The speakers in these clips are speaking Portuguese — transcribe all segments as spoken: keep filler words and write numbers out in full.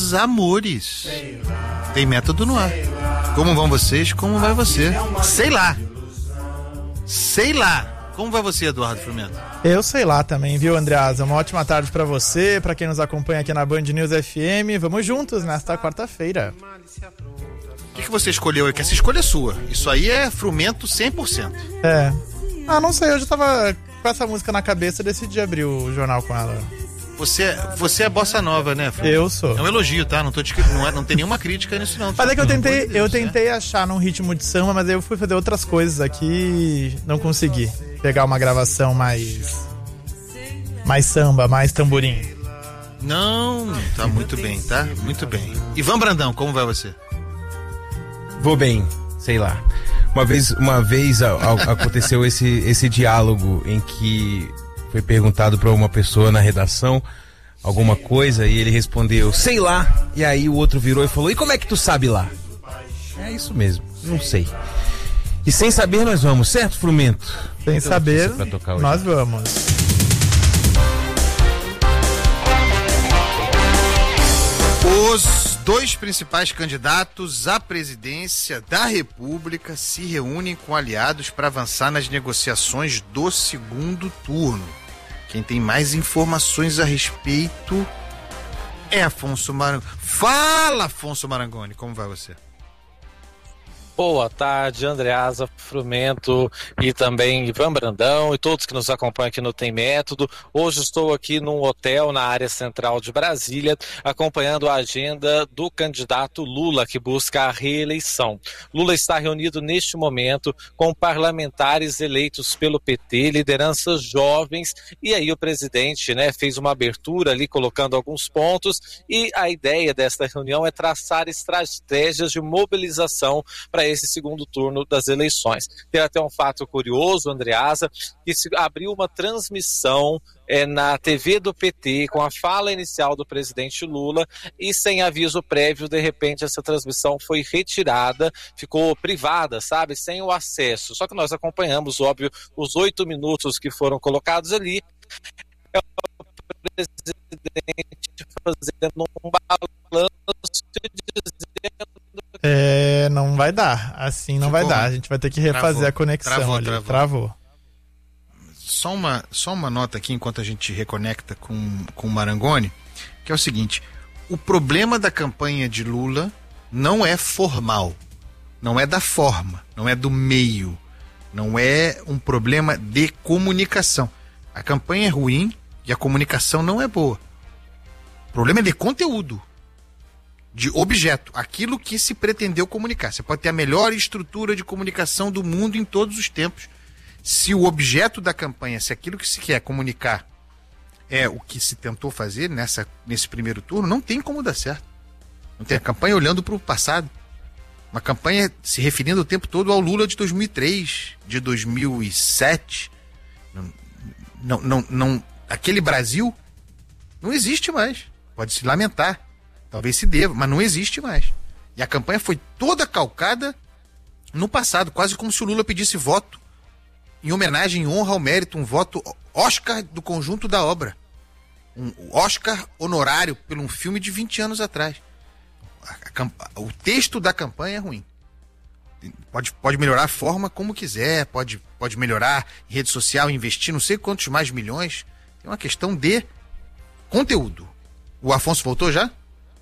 meus amores. Tem método no ar. Como vão vocês? Como vai você? Sei lá. Sei lá. Como vai você, Eduardo Frumento? Eu sei lá também, viu, Andreasa? Uma ótima tarde pra você, pra quem nos acompanha aqui na Band News F M. Vamos juntos nesta quarta-feira. O que, que você escolheu? Que essa escolha é sua. Isso aí é Frumento cem por cento. É. Ah, não sei, hoje eu tava com essa música na cabeça e decidi abrir o jornal com ela. Você, você é bossa nova, né, Frumento? Eu sou. É um elogio, tá? Não, tô te, não, é, não tem nenhuma crítica nisso, não. Mas é que eu tentei, Deus, eu tentei né? achar num ritmo de samba, mas aí eu fui fazer outras coisas aqui e não consegui pegar uma gravação mais... mais samba, mais tamborim. Não, tá muito bem, tá? Muito bem. Ivan Brandão, como vai você? Vou bem, sei lá. Uma vez, uma vez a, a, aconteceu esse, esse diálogo em que foi perguntado para uma pessoa na redação alguma coisa e ele respondeu, sei lá. E aí o outro virou e falou, e como é que tu sabe lá? É isso mesmo, não sei. E sem saber nós vamos, certo, Frumento? Sem então, saber, nós vamos. Os dois principais candidatos à presidência da República se reúnem com aliados para avançar nas negociações do segundo turno. Quem tem mais informações a respeito é Afonso Marangoni. Fala, Afonso Marangoni, como vai você? Boa tarde, Andreasa, Frumento e também Ivan Brandão e todos que nos acompanham aqui no Tem Método. Hoje estou aqui num hotel na área central de Brasília, acompanhando a agenda do candidato Lula, que busca a reeleição. Lula está reunido neste momento com parlamentares eleitos pelo P T, lideranças jovens, e aí o presidente, né, fez uma abertura ali colocando alguns pontos, e a ideia desta reunião é traçar estratégias de mobilização para esse segundo turno das eleições. Tem até um fato curioso, Andreasa, que se abriu uma transmissão é, na T V do P T com a fala inicial do presidente Lula e sem aviso prévio, de repente essa transmissão foi retirada, ficou privada, sabe, sem o acesso. Só que nós acompanhamos, óbvio, os oito minutos que foram colocados ali. É o presidente fazendo um balanço e dizendo É, não vai dar. Assim não Ficou, vai dar. A gente vai ter que refazer travou, a conexão travou, ali. Travou. Travou. Só uma, só uma nota aqui enquanto a gente reconecta com, com o Marangoni, que é o seguinte: o problema da campanha de Lula não é formal, não é da forma, não é do meio, não é um problema de comunicação. A campanha é ruim e a comunicação não é boa. O problema é de conteúdo. De objeto, aquilo que se pretendeu comunicar. Você pode ter a melhor estrutura de comunicação do mundo em todos os tempos. Se o objeto da campanha, se aquilo que se quer comunicar é o que se tentou fazer nessa, nesse primeiro turno, não tem como dar certo. Não tem a campanha olhando para o passado. Uma campanha se referindo o tempo todo ao Lula de dois mil e três, de dois mil e sete. Não, não, não, não, aquele Brasil não existe mais. Pode se lamentar. Talvez se deva, mas não existe mais. E a campanha foi toda calcada no passado, quase como se o Lula pedisse voto em homenagem, em honra ao mérito, um voto Oscar do conjunto da obra. Um Oscar honorário por um filme de vinte anos atrás. A, a, o texto da campanha é ruim. Pode, pode melhorar a forma como quiser, pode, pode melhorar em rede social, investir não sei quantos mais milhões. É uma questão de conteúdo. O Afonso voltou já?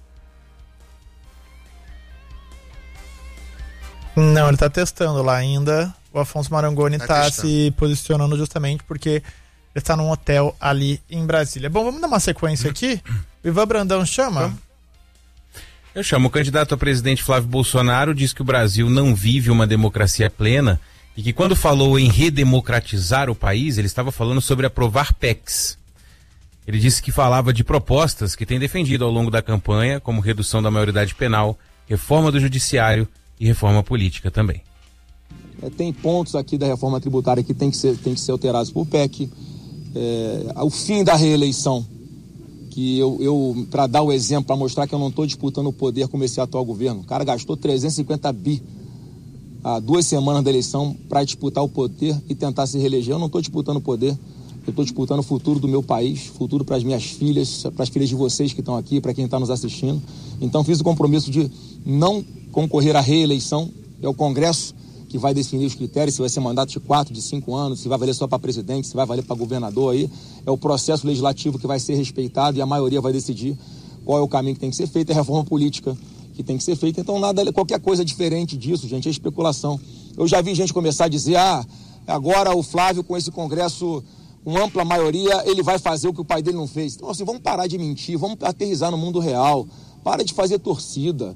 Não, ele tá testando lá ainda. O Afonso Marangoni tá, tá se posicionando justamente porque ele está num hotel ali em Brasília. Bom, vamos dar uma sequência aqui. O Ivan Brandão chama? Eu chamo. O candidato a presidente Flávio Bolsonaro diz que o Brasil não vive uma democracia plena e que quando falou em redemocratizar o país, ele estava falando sobre aprovar P E Cs. Ele disse que falava de propostas que tem defendido ao longo da campanha, como redução da maioridade penal, reforma do judiciário e reforma política também. É, tem pontos aqui da reforma tributária que tem que ser, tem que ser alterados por P E C. É, o fim da reeleição, que eu, eu para dar o exemplo, para mostrar que eu não estou disputando o poder como esse atual governo. O cara gastou trezentos e cinquenta bi há duas semanas da eleição para disputar o poder e tentar se reeleger. Eu não estou disputando o poder. Eu estou disputando o futuro do meu país, futuro para as minhas filhas, para as filhas de vocês que estão aqui, para quem está nos assistindo. Então fiz o compromisso de não concorrer à reeleição. É o Congresso que vai definir os critérios, se vai ser mandato de quatro, de cinco anos, se vai valer só para presidente, se vai valer para governador aí. É o processo legislativo que vai ser respeitado e a maioria vai decidir qual é o caminho que tem que ser feito, é a reforma política que tem que ser feita. Então nada, qualquer coisa diferente disso, gente, é especulação. Eu já vi gente começar a dizer, ah, agora o Flávio com esse Congresso, com ampla maioria, ele vai fazer o que o pai dele não fez. Então assim, vamos parar de mentir, vamos aterrissar no mundo real, para de fazer torcida.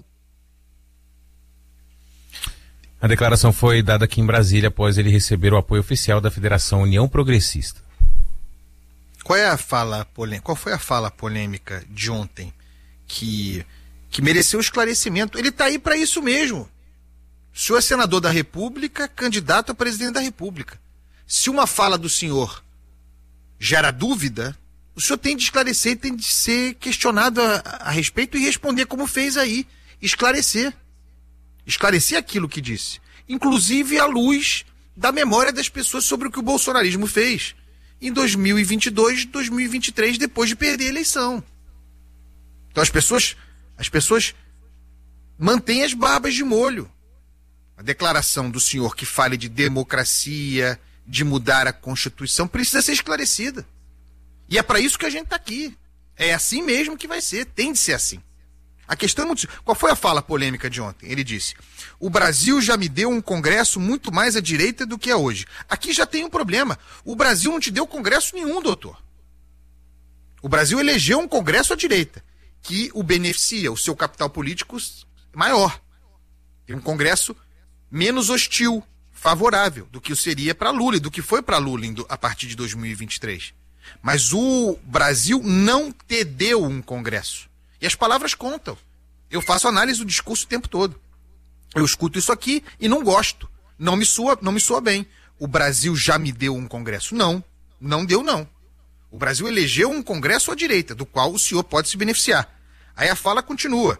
A declaração foi dada aqui em Brasília após ele receber o apoio oficial da Federação União Progressista. Qual é a fala polêmica? Qual foi a fala polêmica de ontem que, que mereceu esclarecimento? Ele está aí para isso mesmo. O senhor é senador da República, candidato a presidente da República. Se uma fala do senhor gera dúvida, o senhor tem de esclarecer e tem de ser questionado a, a respeito e responder como fez aí. Esclarecer. Esclarecer aquilo que disse. Inclusive à luz da memória das pessoas sobre o que o bolsonarismo fez em dois mil e vinte e dois, dois mil e vinte e três, depois de perder a eleição. Então as pessoas, as pessoas mantêm as barbas de molho. A declaração do senhor que fale de democracia, de mudar a Constituição, precisa ser esclarecida. E é para isso que a gente está aqui. É assim mesmo que vai ser, tem de ser assim. A questão é muito... Qual foi a fala polêmica de ontem? Ele disse, o Brasil já me deu um Congresso muito mais à direita do que é hoje. Aqui já tem um problema. O Brasil não te deu Congresso nenhum, doutor. O Brasil elegeu um Congresso à direita, que o beneficia, o seu capital político maior. Tem um Congresso menos hostil, favorável, do que o seria para Lula e do que foi para Lula a partir de dois mil e vinte e três. Mas o Brasil não te deu um Congresso. E as palavras contam. Eu faço análise do discurso o tempo todo. Eu escuto isso aqui e não gosto. Não me soa, não me soa bem. O Brasil já me deu um Congresso? Não. Não deu, não. O Brasil elegeu um Congresso à direita, do qual o senhor pode se beneficiar. Aí a fala continua.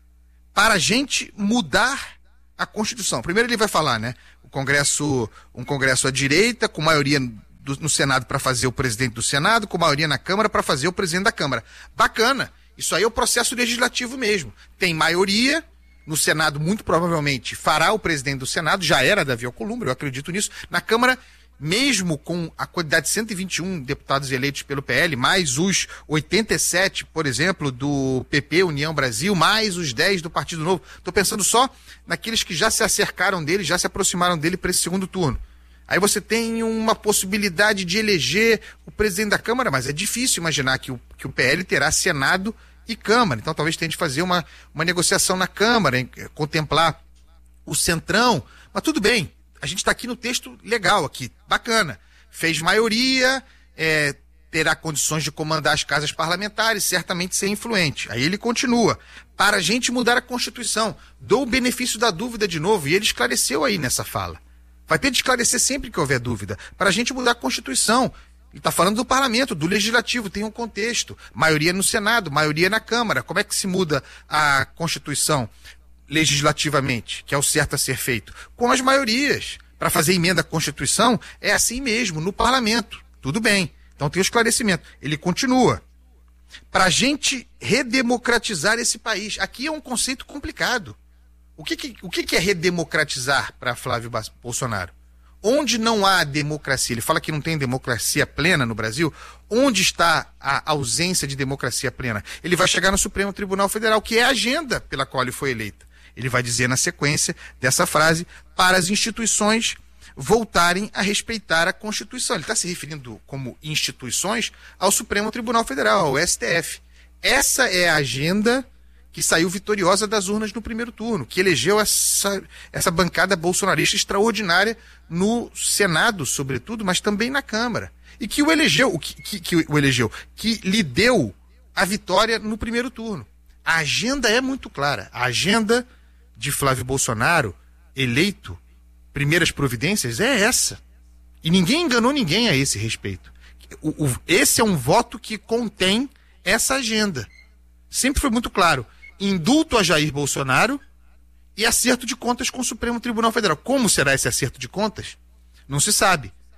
Para a gente mudar a Constituição. Primeiro ele vai falar, né? O Congresso, um Congresso à direita, com maioria do, no Senado para fazer o presidente do Senado, com maioria na Câmara para fazer o presidente da Câmara. Bacana. Isso aí é o processo legislativo mesmo. Tem maioria, no Senado muito provavelmente fará o presidente do Senado, já era Davi Alcolumbre, eu acredito nisso. Na Câmara, mesmo com a quantidade de cento e vinte e um deputados eleitos pelo P L, mais os oitenta e sete, por exemplo, do P P, União Brasil, mais os dez do Partido Novo. Estou pensando só naqueles que já se acercaram dele, já se aproximaram dele para esse segundo turno. Aí você tem uma possibilidade de eleger o presidente da Câmara, mas é difícil imaginar que o, que o P L terá Senado e Câmara. Então talvez tenha de fazer uma, uma negociação na Câmara, em, contemplar o Centrão. Mas tudo bem, a gente está aqui no texto legal, aqui, bacana. Fez maioria, é, terá condições de comandar as casas parlamentares, certamente ser influente. Aí ele continua. Para a gente mudar a Constituição, dou o benefício da dúvida de novo, e ele esclareceu aí nessa fala. Vai ter de esclarecer sempre que houver dúvida. Para a gente mudar a Constituição. Ele está falando do parlamento, do legislativo, tem um contexto. Maioria no Senado, maioria na Câmara. Como é que se muda a Constituição legislativamente, que é o certo a ser feito? Com as maiorias. Para fazer emenda à Constituição, é assim mesmo, no parlamento. Tudo bem. Então tem o esclarecimento. Ele continua. Para a gente redemocratizar esse país. Aqui é um conceito complicado. O que, que, o que, que é redemocratizar para Flávio Bolsonaro? Onde não há democracia, ele fala que não tem democracia plena no Brasil, onde está a ausência de democracia plena? Ele vai chegar no Supremo Tribunal Federal, que é a agenda pela qual ele foi eleito. Ele vai dizer na sequência dessa frase, para as instituições voltarem a respeitar a Constituição. Ele está se referindo como instituições ao Supremo Tribunal Federal, ao S T F. Essa é a agenda que saiu vitoriosa das urnas no primeiro turno, que elegeu essa, essa bancada bolsonarista extraordinária no Senado, sobretudo, mas também na Câmara. E que o elegeu, que, que, que o elegeu, que lhe deu a vitória no primeiro turno. A agenda é muito clara. A agenda de Flávio Bolsonaro, eleito, primeiras providências, é essa. E ninguém enganou ninguém a esse respeito. O, o, esse é um voto que contém essa agenda. Sempre foi muito claro. Indulto a Jair Bolsonaro e acerto de contas com o Supremo Tribunal Federal. Como será esse acerto de contas? Não se sabe.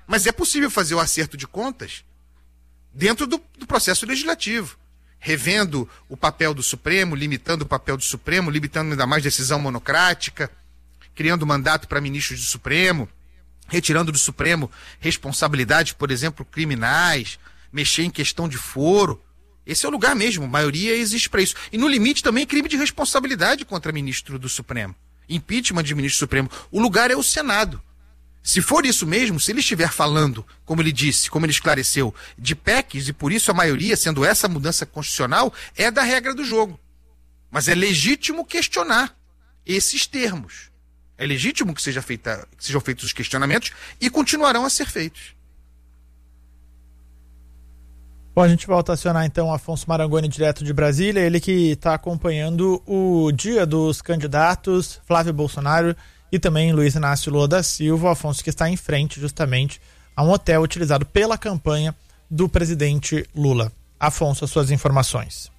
Mas é possível fazer o acerto de contas dentro do, do processo legislativo, revendo o papel do Supremo, limitando o papel do Supremo, limitando ainda mais decisão monocrática, criando mandato para ministros do Supremo, retirando do Supremo responsabilidades, por exemplo, criminais, mexer em questão de foro. Esse é o lugar mesmo, a maioria existe para isso. E no limite também crime de responsabilidade contra ministro do Supremo. Impeachment de ministro do Supremo. O lugar é o Senado. Se for isso mesmo, se ele estiver falando, como ele disse, como ele esclareceu, de P E Cs, e por isso a maioria, sendo essa mudança constitucional, é da regra do jogo. Mas é legítimo questionar esses termos. É legítimo que, seja feita, que sejam feitos os questionamentos e continuarão a ser feitos. Bom, a gente volta a acionar então o Afonso Marangoni, direto de Brasília, ele que está acompanhando o dia dos candidatos Flávio Bolsonaro e também Luiz Inácio Lula da Silva. O Afonso que está em frente justamente a um hotel utilizado pela campanha do presidente Lula. Afonso, as suas informações.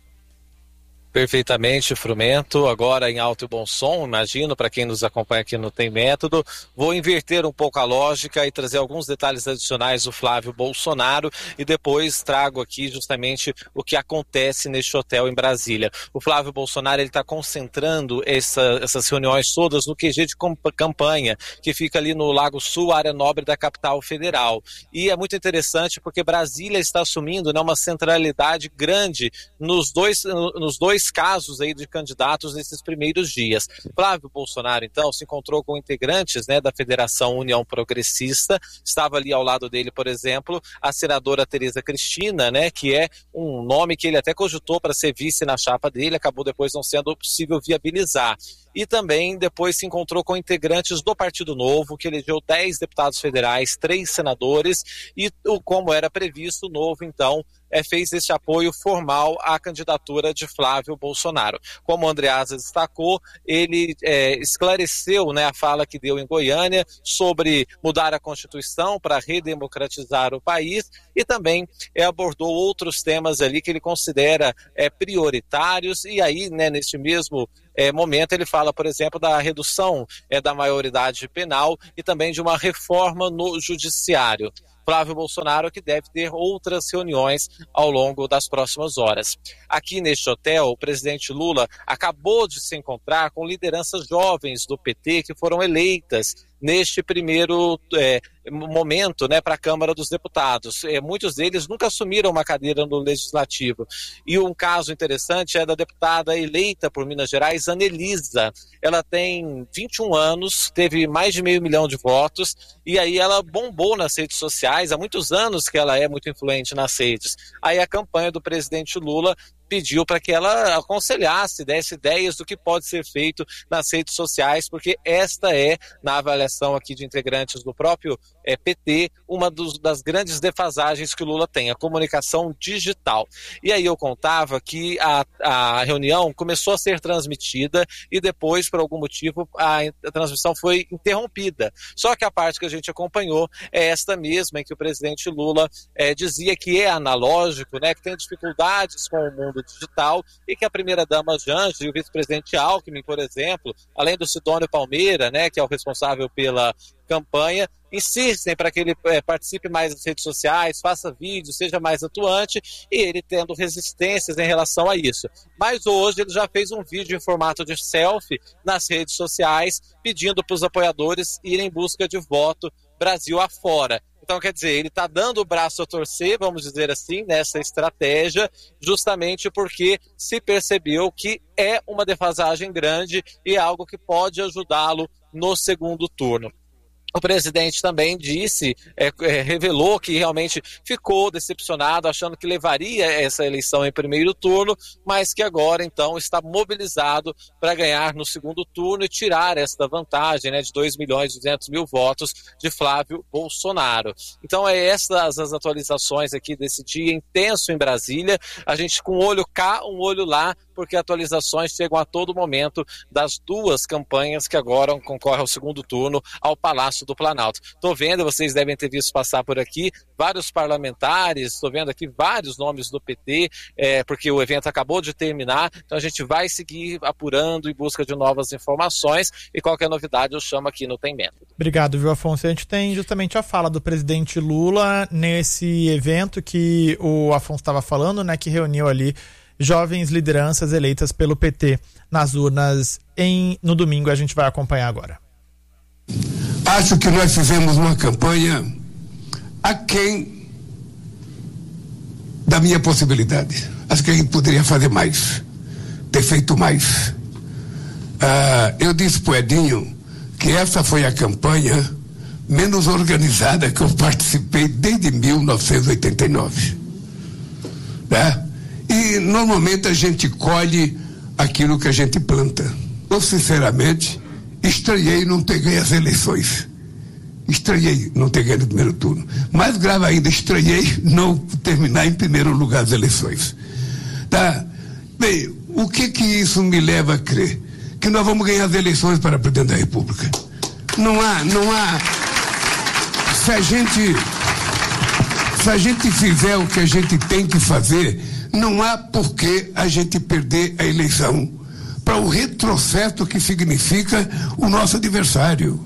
Perfeitamente, Frumento. Agora em alto e bom som, imagino, para quem nos acompanha aqui no Tem Método. Vou inverter um pouco a lógica e trazer alguns detalhes adicionais do Flávio Bolsonaro e depois trago aqui justamente o que acontece neste hotel em Brasília. O Flávio Bolsonaro está concentrando essa, essas reuniões todas no Q G de campanha, que fica ali no Lago Sul, área nobre da capital federal. E é muito interessante porque Brasília está assumindo, né, uma centralidade grande nos dois, nos dois casos aí de candidatos nesses primeiros dias. Flávio Bolsonaro, então, se encontrou com integrantes, né, da Federação União Progressista. Estava ali ao lado dele, por exemplo, a senadora Tereza Cristina, né, que é um nome que ele até cogitou para ser vice na chapa dele, acabou depois não sendo possível viabilizar. E também depois se encontrou com integrantes do Partido Novo, que elegeu dez deputados federais, três senadores, e como era previsto, o Novo, então, é, fez esse apoio formal à candidatura de Flávio Bolsonaro. Como o Andreasa destacou, ele é, esclareceu, né, a fala que deu em Goiânia sobre mudar a Constituição para redemocratizar o país e também é, abordou outros temas ali que ele considera é, prioritários e aí, né, neste mesmo É, momento ele fala, por exemplo, da redução é, da maioridade penal e também de uma reforma no judiciário. Flávio Bolsonaro que deve ter outras reuniões ao longo das próximas horas. Aqui neste hotel, o presidente Lula acabou de se encontrar com lideranças jovens do P T que foram eleitas neste primeiro é, momento, né, para a Câmara dos Deputados. É, muitos deles nunca assumiram uma cadeira no Legislativo. E um caso interessante é da deputada eleita por Minas Gerais, Anelisa. Ela tem vinte e um anos, teve mais de meio milhão de votos, e aí ela bombou nas redes sociais. Há muitos anos que ela é muito influente nas redes. Aí a campanha do presidente Lula pediu para que ela aconselhasse, desse ideias do que pode ser feito nas redes sociais, porque esta é, na avaliação aqui de integrantes do próprio é, P T, uma dos, das grandes defasagens que o Lula tem, a comunicação digital. E aí eu contava que a, a reunião começou a ser transmitida e depois, por algum motivo, a, a transmissão foi interrompida. Só que a parte que a gente acompanhou é esta mesma, em que o presidente Lula é, dizia que é analógico, né, que tem dificuldades com o mundo digital e que a primeira-dama Janja e o vice-presidente Alckmin, por exemplo, além do Sidônio Palmeira, né, que é o responsável pela campanha, insistem para que ele é, participe mais das redes sociais, faça vídeos, seja mais atuante, e ele tendo resistências em relação a isso. Mas hoje ele já fez um vídeo em formato de selfie nas redes sociais, pedindo para os apoiadores irem em busca de voto Brasil afora. Então, quer dizer, ele está dando o braço a torcer, vamos dizer assim, nessa estratégia, justamente porque se percebeu que é uma defasagem grande e é algo que pode ajudá-lo no segundo turno. O presidente também disse, é, é, revelou que realmente ficou decepcionado, achando que levaria essa eleição em primeiro turno, mas que agora, então, está mobilizado para ganhar no segundo turno e tirar esta vantagem, né, de dois milhões e duzentos mil votos de Flávio Bolsonaro. Então, é essas as atualizações aqui desse dia intenso em Brasília. A gente com um olho cá, um olho lá, porque atualizações chegam a todo momento das duas campanhas que agora concorrem ao segundo turno ao Palácio do Planalto. Estou vendo, vocês devem ter visto passar por aqui, vários parlamentares, estou vendo aqui vários nomes do P T, é, porque o evento acabou de terminar, então a gente vai seguir apurando em busca de novas informações e qualquer novidade eu chamo aqui no Tem Método. Obrigado, viu, Afonso? A gente tem justamente a fala do presidente Lula nesse evento que o Afonso estava falando, né, que reuniu ali jovens lideranças eleitas pelo P T nas urnas em, no domingo. A gente vai acompanhar agora. Acho que nós fizemos uma campanha aquém da minha possibilidade. Acho que a gente poderia fazer mais, ter feito mais. Ah, eu disse pro Edinho que essa foi a campanha menos organizada que eu participei desde mil novecentos e oitenta e nove. Né? E normalmente a gente colhe aquilo que a gente planta. Eu, sinceramente, estranhei não ter ganho as eleições. Estranhei não ter ganho no primeiro turno. Mais grave ainda, estranhei não terminar em primeiro lugar as eleições. Tá? Bem, o que que isso me leva a crer? Que nós vamos ganhar as eleições para presidente da República. Não há, não há... Se a gente, se a gente fizer o que a gente tem que fazer, não há por que a gente perder a eleição para o retrocesso que significa o nosso adversário.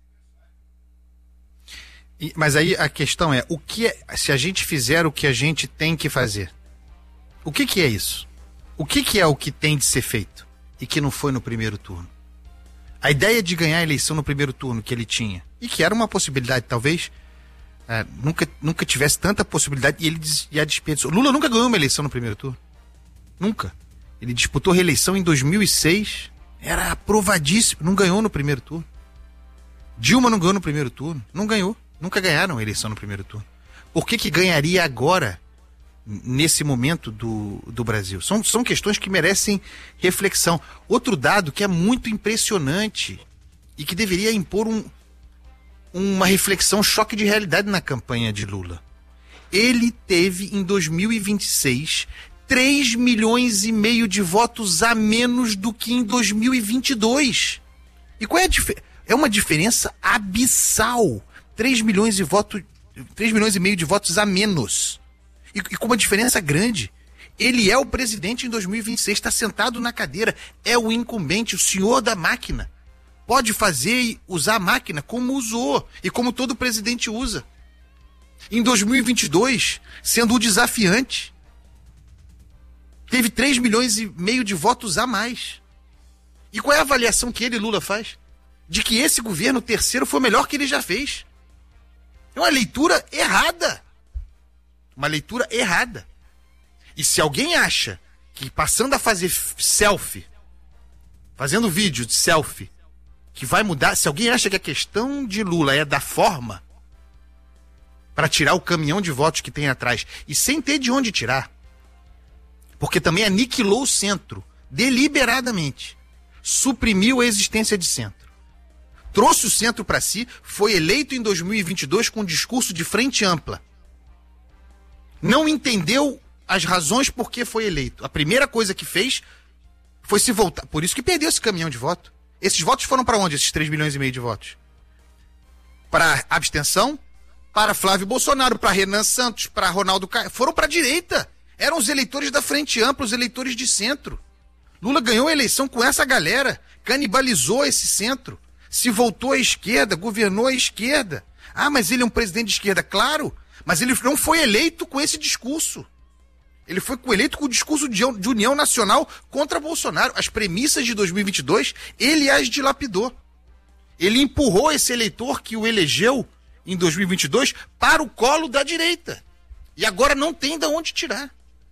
E, mas aí a questão é, o que é, se a gente fizer o que a gente tem que fazer, o que que é isso? O que que é o que tem de ser feito e que não foi no primeiro turno? A ideia de ganhar a eleição no primeiro turno que ele tinha, e que era uma possibilidade, talvez é, nunca, nunca tivesse tanta possibilidade, e ele ia desperdiçar. Lula nunca ganhou uma eleição no primeiro turno. Nunca. Ele disputou reeleição em dois mil e seis, era aprovadíssimo, não ganhou no primeiro turno. Dilma não ganhou no primeiro turno, não ganhou. Nunca ganharam a eleição no primeiro turno. Por que que ganharia agora, nesse momento do, do Brasil? São, são questões que merecem reflexão. Outro dado que é muito impressionante e que deveria impor um, uma reflexão, choque de realidade na campanha de Lula. Ele teve, em dois mil e vinte e seis, três milhões e meio de votos a menos do que em dois mil e vinte e dois. E qual é a diferença? É uma diferença abissal. três milhões de votos, três milhões e meio de votos a menos. E, e com uma diferença grande. Ele é o presidente em dois mil e vinte e seis, está sentado na cadeira, é o incumbente, o senhor da máquina. Pode fazer e usar a máquina como usou e como todo presidente usa. Em dois mil e vinte e dois, sendo o desafiante, teve três milhões e meio de votos a mais. E qual é a avaliação que ele, Lula, faz? De que esse governo terceiro foi o melhor que ele já fez. É uma leitura errada. Uma leitura errada. E se alguém acha que passando a fazer selfie, fazendo vídeo de selfie, que vai mudar, se alguém acha que a questão de Lula é da forma, para tirar o caminhão de votos que tem atrás, e sem ter de onde tirar, porque também aniquilou o centro, deliberadamente, suprimiu a existência de centro, trouxe o centro para si, foi eleito em dois mil e vinte e dois com um discurso de frente ampla, não entendeu as razões por que foi eleito. A primeira coisa que fez foi se voltar, por isso que perdeu esse caminhão de voto. Esses votos foram para onde, esses três milhões e meio de votos? Para abstenção, para Flávio Bolsonaro, para Renan Santos, para Ronaldo Caiado, foram para a direita. Eram os eleitores da frente ampla, os eleitores de centro. Lula ganhou a eleição com essa galera, canibalizou esse centro, se voltou à esquerda, governou à esquerda. Ah, mas ele é um presidente de esquerda, claro, mas ele não foi eleito com esse discurso. Ele foi eleito com o discurso de união nacional contra Bolsonaro. As premissas de dois mil e vinte e dois, ele as dilapidou. Ele empurrou esse eleitor que o elegeu em dois mil e vinte e dois para o colo da direita. E agora não tem de onde tirar.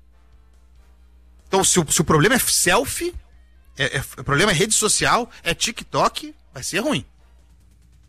Então, se o, se o problema é selfie, é, é, o problema é rede social, é TikTok, vai ser ruim.